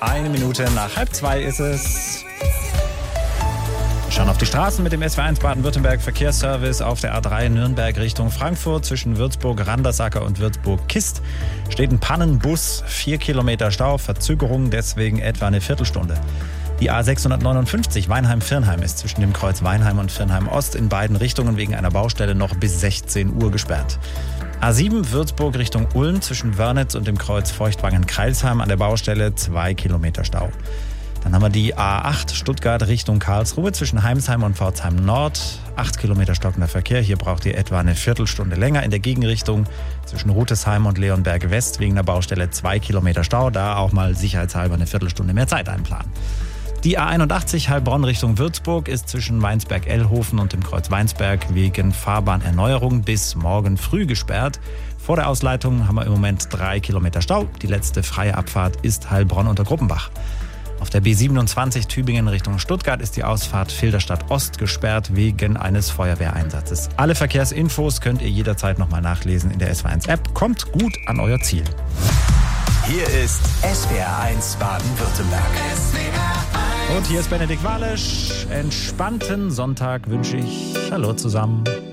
Eine Minute nach 1:30 ist es. Schauen auf die Straßen mit dem SW1 Baden-Württemberg Verkehrsservice auf der A3 Nürnberg Richtung Frankfurt zwischen Würzburg-Randersacker und Würzburg-Kist. Steht ein Pannenbus, 4 Kilometer Stau, Verzögerung deswegen etwa eine Viertelstunde. Die A659 Weinheim-Virnheim ist zwischen dem Kreuz Weinheim und Virnheim-Ost in beiden Richtungen wegen einer Baustelle noch bis 16 Uhr gesperrt. A7 Würzburg Richtung Ulm zwischen Wörnitz und dem Kreuz Feuchtwangen-Kreilsheim an der Baustelle 2 Kilometer Stau. Dann haben wir die A8 Stuttgart Richtung Karlsruhe zwischen Heimsheim und Pforzheim Nord. 8 Kilometer stockender Verkehr. Hier braucht ihr etwa eine Viertelstunde länger. In der Gegenrichtung zwischen Rutesheim und Leonberg West wegen der Baustelle 2 Kilometer Stau. Da auch mal sicherheitshalber eine Viertelstunde mehr Zeit einplanen. Die A81 Heilbronn Richtung Würzburg ist zwischen Weinsberg-Ellhofen und dem Kreuz Weinsberg wegen Fahrbahnerneuerung bis morgen früh gesperrt. Vor der Ausleitung haben wir im Moment 3 Kilometer Stau. Die letzte freie Abfahrt ist Heilbronn unter Gruppenbach. Auf der B27 Tübingen Richtung Stuttgart ist die Ausfahrt Filderstadt Ost gesperrt wegen eines Feuerwehreinsatzes. Alle Verkehrsinfos könnt ihr jederzeit nochmal nachlesen in der SW1-App. Kommt gut an euer Ziel. Hier ist SWR1 Baden-Württemberg. Und hier ist Benedikt Walisch. Entspannten Sonntag wünsche ich. Hallo zusammen.